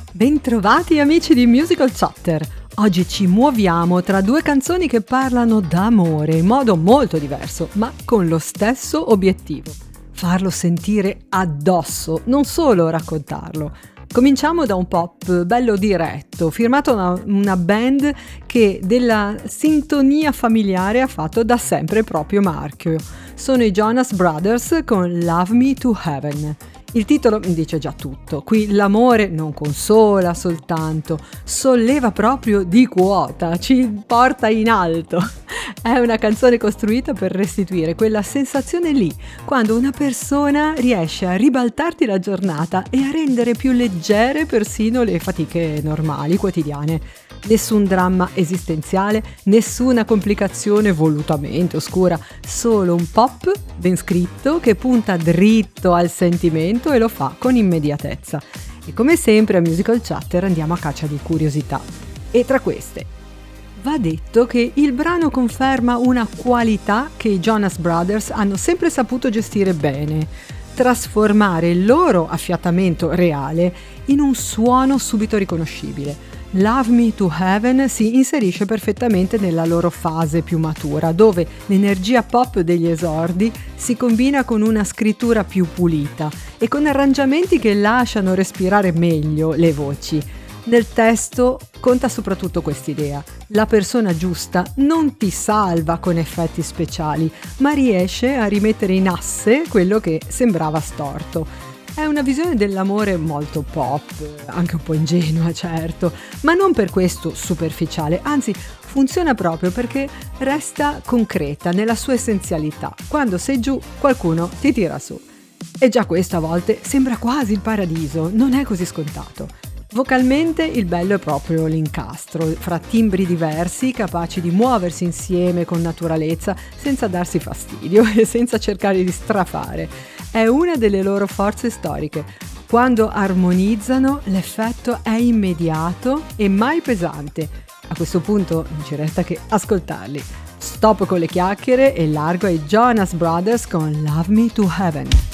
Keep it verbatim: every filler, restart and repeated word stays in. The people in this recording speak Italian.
Bentrovati amici di Musical Chatter! Oggi ci muoviamo tra due canzoni che parlano d'amore in modo molto diverso, ma con lo stesso obiettivo: farlo sentire addosso, non solo raccontarlo. Cominciamo da un pop bello diretto, firmato da una band che della sintonia familiare ha fatto da sempre proprio marchio. Sono i Jonas Brothers con Love Me to Heaven. Il titolo dice già tutto. Qui l'amore non consola soltanto, solleva proprio di quota, ci porta in alto. È una canzone costruita per restituire quella sensazione lì, quando una persona riesce a ribaltarti la giornata e a rendere più leggere persino le fatiche normali, quotidiane. Nessun dramma esistenziale, nessuna complicazione volutamente oscura, solo un pop ben scritto che punta dritto al sentimento e lo fa con immediatezza. E come sempre a Musical Chatter andiamo a caccia di curiosità. E tra queste, va detto che il brano conferma una qualità che i Jonas Brothers hanno sempre saputo gestire bene: trasformare il loro affiatamento reale in un suono subito riconoscibile. Love Me to Heaven si inserisce perfettamente nella loro fase più matura, dove l'energia pop degli esordi si combina con una scrittura più pulita e con arrangiamenti che lasciano respirare meglio le voci. Nel testo conta soprattutto quest'idea: la persona giusta non ti salva con effetti speciali, ma riesce a rimettere in asse quello che sembrava storto. È una visione dell'amore molto pop, anche un po' ingenua, certo, ma non per questo superficiale, anzi funziona proprio perché resta concreta nella sua essenzialità. Quando sei giù, qualcuno ti tira su. E già questo a volte sembra quasi il paradiso, non è così scontato. Vocalmente il bello è proprio l'incastro, fra timbri diversi capaci di muoversi insieme con naturalezza senza darsi fastidio e senza cercare di strafare. È una delle loro forze storiche. Quando armonizzano l'effetto è immediato e mai pesante. A questo punto non ci resta che ascoltarli. Stop con le chiacchiere e largo ai Jonas Brothers con Love Me to Heaven.